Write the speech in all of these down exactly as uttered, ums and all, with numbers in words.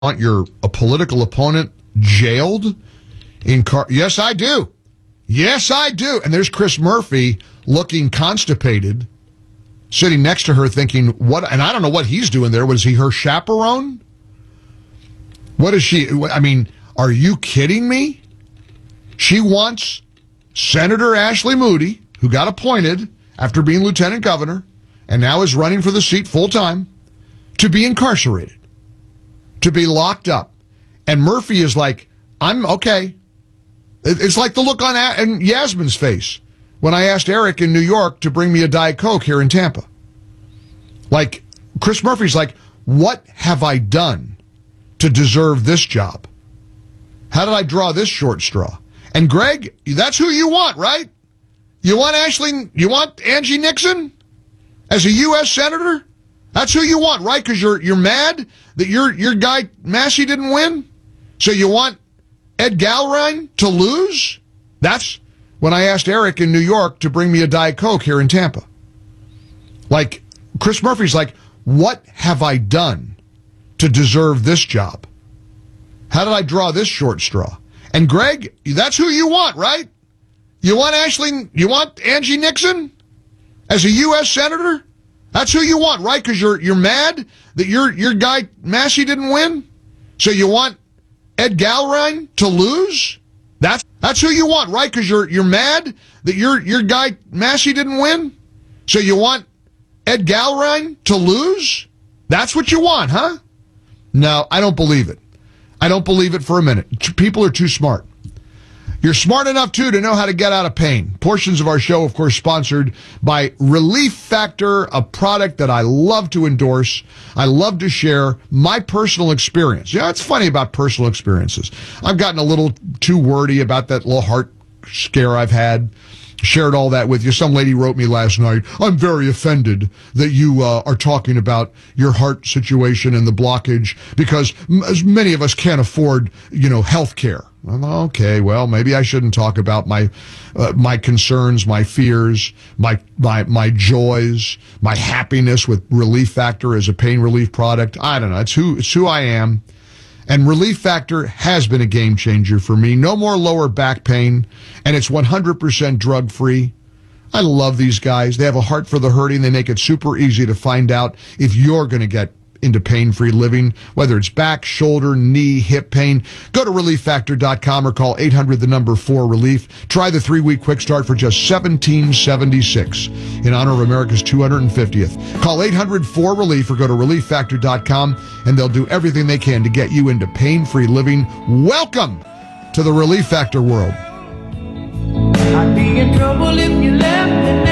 want your a political opponent jailed in car? Yes, I do. Yes, I do. And there's Chris Murphy looking constipated, sitting next to her thinking, what? And I don't know what he's doing there. Was he her chaperone? What is she? I mean, are you kidding me? She wants Senator Ashley Moody, who got appointed after being lieutenant governor and now is running for the seat full time, to be incarcerated, to be locked up. And Murphy is like, I'm okay. It's like the look on a- in Yasmin's face when I asked Eric in New York to bring me a Diet Coke here in Tampa. Like, Chris Murphy's like, what have I done to deserve this job? How did I draw this short straw? And Greg, that's who you want, right? You want Ashley, you want Angie Nixon as a U S senator? That's who you want, right? Because you're you're mad that your your guy Massey didn't win? So you want Ed Galrine to lose? That's when I asked Eric in New York to bring me a Diet Coke here in Tampa. Like, Chris Murphy's like, what have I done to deserve this job? How did I draw this short straw? And Greg, that's who you want, right? You want Ashley, you want Angie Nixon as a U S senator? That's who you want, right? Because you're you're mad that your your guy Massey didn't win? So you want Ed Galrine to lose? That's that's who you want, right? Because you're you're mad that your your guy Massey didn't win? So you want Ed Galrine to lose? That's what you want, huh? No, I don't believe it. I don't believe it for a minute. People are too smart. You're smart enough, too, to know how to get out of pain. Portions of our show, of course, sponsored by Relief Factor, a product that I love to endorse. I love to share my personal experience. Yeah, it's funny about personal experiences. I've gotten a little too wordy about that little heart scare I've had. Shared all that with you. Some lady wrote me last night, I'm very offended that you uh, are talking about your heart situation and the blockage because m- as many of us can't afford, you know, health care. I'm, okay, well, maybe I shouldn't talk about my uh, my concerns, my fears, my, my my joys, my happiness with Relief Factor as a pain relief product. I don't know. It's who it's who I am. And Relief Factor has been a game changer for me. No more lower back pain, and it's one hundred percent drug-free. I love these guys. They have a heart for the hurting. They make it super easy to find out if you're going to get into pain-free living, whether it's back, shoulder, knee, hip pain. Go to relief factor dot com or call eight hundred, the number four, relief. Try the three-week quick start for just seventeen seventy-six in honor of America's two hundred fiftieth. Call eight hundred, four, relief or go to relief factor dot com, and they'll do everything they can to get you into pain-free living. Welcome to the Relief Factor world. I'd be in trouble if you left me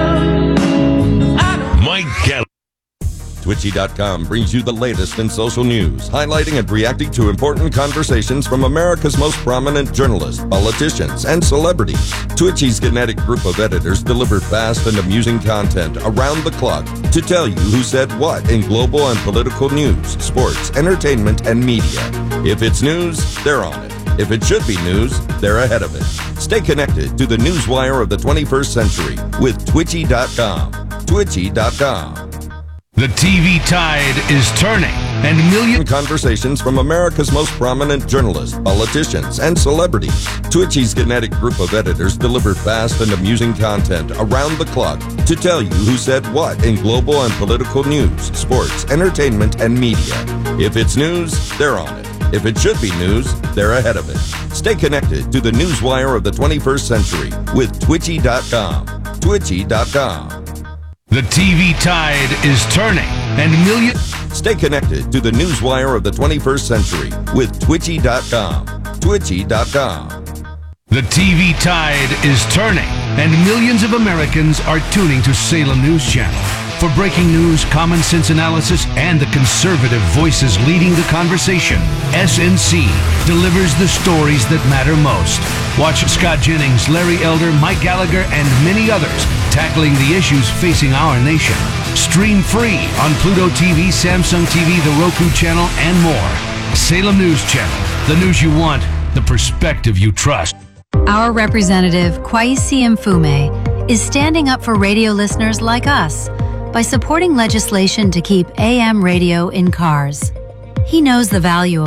now. Mike Kelly. Twitchy dot com brings you the latest in social news, highlighting and reacting to important conversations from America's most prominent journalists, politicians, and celebrities. Twitchy's kinetic group of editors deliver fast and amusing content around the clock to tell you who said what in global and political news, sports, entertainment, and media. If it's news, they're on it. If it should be news, they're ahead of it. Stay connected to the newswire of the twenty-first century with Twitchy dot com. Twitchy dot com. The T V tide is turning, and million conversations from America's most prominent journalists, politicians, and celebrities. Twitchy's kinetic group of editors deliver fast and amusing content around the clock to tell you who said what in global and political news, sports, entertainment, and media. If it's news, they're on it. If it should be news, they're ahead of it. Stay connected to the newswire of the twenty-first century with Twitchy dot com. Twitchy dot com. The T V tide is turning, and million... Stay connected to the newswire of the twenty-first century with Twitchy dot com. Twitchy dot com. The T V tide is turning, and millions of Americans are tuning to Salem News Channel for breaking news, common sense analysis, and the conservative voices leading the conversation. S N C delivers the stories that matter most. Watch Scott Jennings, Larry Elder, Mike Gallagher, and many others tackling the issues facing our nation. Stream free on Pluto T V, Samsung T V, the Roku channel, and more. Salem News Channel, the news you want, the perspective you trust. Our representative, Kweisi Mfume, is standing up for radio listeners like us by supporting legislation to keep A M radio in cars. He knows the value